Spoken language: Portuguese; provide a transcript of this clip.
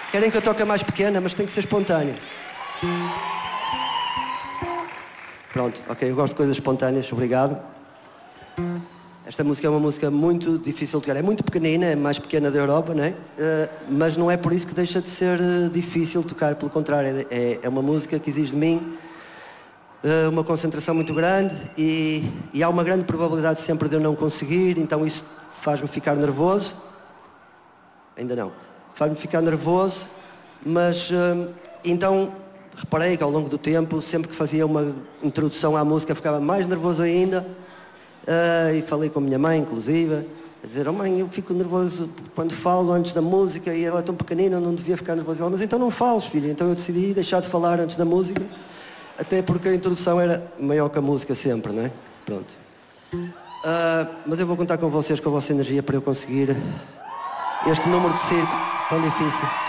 Querem que eu toque a mais pequena, mas tem que ser espontâneo. Pronto, ok, eu gosto de coisas espontâneas, obrigado. Esta música é uma música muito difícil de tocar. É muito pequenina, é a mais pequena da Europa, não é? Mas não é por isso que deixa de ser difícil de tocar, pelo contrário, é uma música que exige de mim uma concentração muito grande e há uma grande probabilidade sempre de eu não conseguir, então isso faz-me ficar nervoso. Ainda não. Faz-me ficar nervoso, mas então reparei que ao longo do tempo, sempre que fazia uma introdução à música, ficava mais nervoso ainda. E falei com a minha mãe, inclusive, a dizer: oh mãe, eu fico nervoso quando falo antes da música e ela é tão pequenina, eu não devia ficar nervoso. Ela: mas então não fales, filho. Então eu decidi deixar de falar antes da música, até porque a introdução era maior que a música sempre, não é? Pronto. Mas eu vou contar com vocês, com a vossa energia, para eu conseguir este número de circo tão difícil.